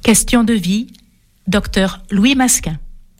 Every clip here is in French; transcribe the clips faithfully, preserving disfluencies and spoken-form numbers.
Question de vie, docteur Louis Masquin.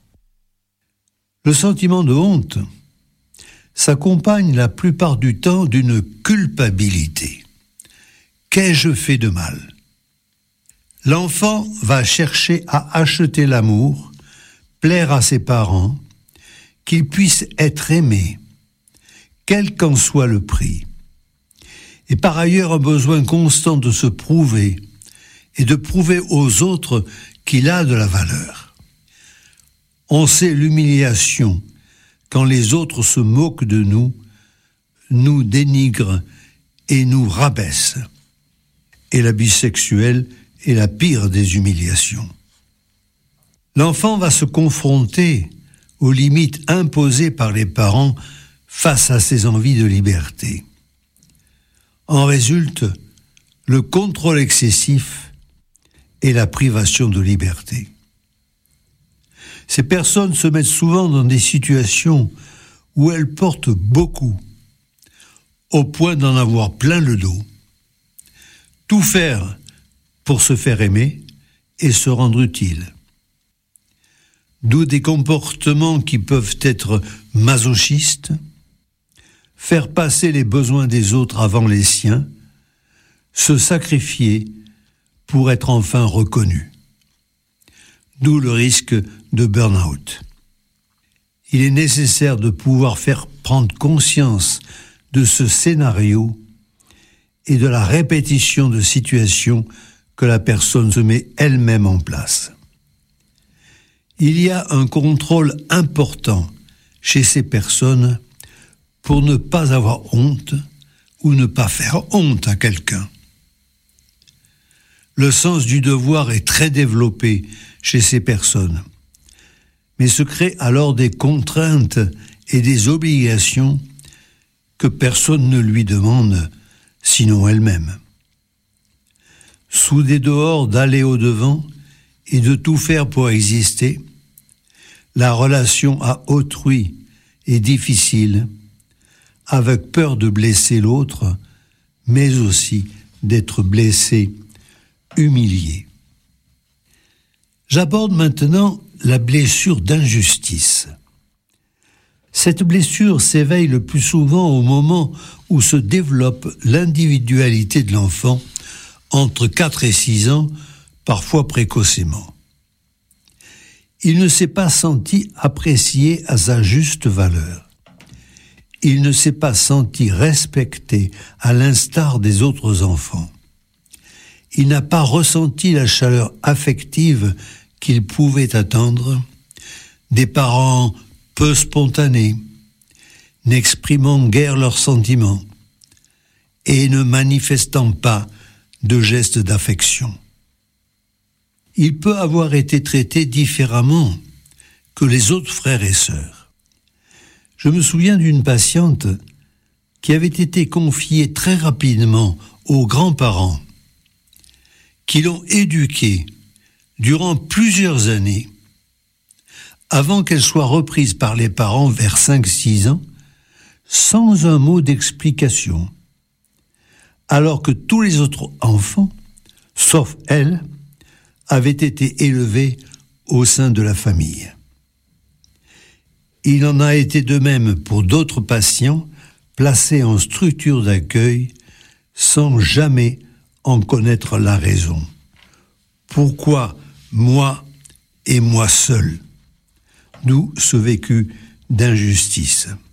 Le sentiment de honte s'accompagne la plupart du temps d'une culpabilité. Qu'ai-je fait de mal ? L'enfant va chercher à acheter l'amour, plaire à ses parents, qu'il puisse être aimé, quel qu'en soit le prix. Et par ailleurs un besoin constant de se prouver et de prouver aux autres qu'il a de la valeur. On sait l'humiliation quand les autres se moquent de nous, nous dénigrent et nous rabaissent. Et l'abus sexuel est la pire des humiliations. L'enfant va se confronter aux limites imposées par les parents face à ses envies de liberté. En résulte le contrôle excessif et la privation de liberté. Ces personnes se mettent souvent dans des situations où elles portent beaucoup, au point d'en avoir plein le dos. Tout faire pour se faire aimer et se rendre utile. D'où des comportements qui peuvent être masochistes, faire passer les besoins des autres avant les siens, se sacrifier pour être enfin reconnu. D'où le risque de burn-out. Il est nécessaire de pouvoir faire prendre conscience de ce scénario et de la répétition de situations que la personne se met elle-même en place. Il y a un contrôle important chez ces personnes pour ne pas avoir honte ou ne pas faire honte à quelqu'un. Le sens du devoir est très développé chez ces personnes, mais se créent alors des contraintes et des obligations que personne ne lui demande, sinon elle-même. Sous des dehors d'aller au-devant et de tout faire pour exister, la relation à autrui est difficile, avec peur de blesser l'autre, mais aussi d'être blessé, humilié. J'aborde maintenant la blessure d'injustice. Cette blessure s'éveille le plus souvent au moment où se développe l'individualité de l'enfant entre quatre et six ans, parfois précocement. Il ne s'est pas senti apprécié à sa juste valeur. Il ne s'est pas senti respecté à l'instar des autres enfants. Il n'a pas ressenti la chaleur affective qu'il pouvait attendre des parents peu spontanés, n'exprimant guère leurs sentiments et ne manifestant pas de gestes d'affection. Il peut avoir été traité différemment que les autres frères et sœurs. Je me souviens d'une patiente qui avait été confiée très rapidement aux grands-parents qui l'ont éduquée durant plusieurs années avant qu'elle soit reprise par les parents vers cinq six ans sans un mot d'explication, alors que tous les autres enfants, sauf elle, avaient été élevés au sein de la famille. Il en a été de même pour d'autres patients placés en structure d'accueil sans jamais en connaître la raison. Pourquoi moi et moi seul ? D'où ce vécu d'injustice.